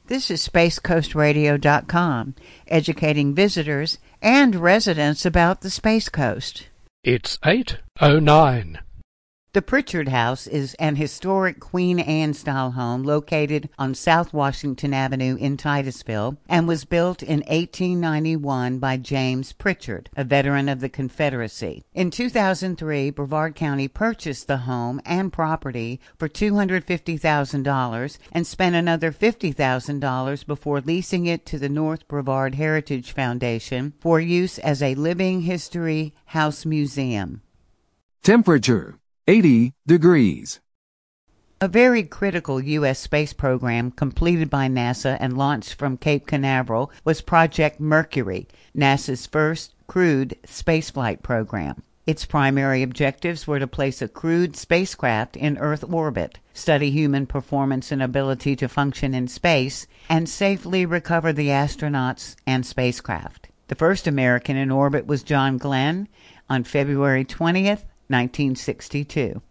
This is SpaceCoastRadio.com, educating visitors and residents about the Space Coast. It's 8:09. The Pritchard House is an historic Queen Anne-style home located on South Washington Avenue in Titusville and was built in 1891 by James Pritchard, a veteran of the Confederacy. In 2003, Brevard County purchased the home and property for $250,000 and spent another $50,000 before leasing it to the North Brevard Heritage Foundation for use as a living history house museum. Temperature 80 degrees. A very critical U.S. space program completed by NASA and launched from Cape Canaveral was Project Mercury, NASA's first crewed spaceflight program. Its primary objectives were to place a crewed spacecraft in Earth orbit, study human performance and ability to function in space, and safely recover the astronauts and spacecraft. The first American in orbit was John Glenn on February 20th, 1962.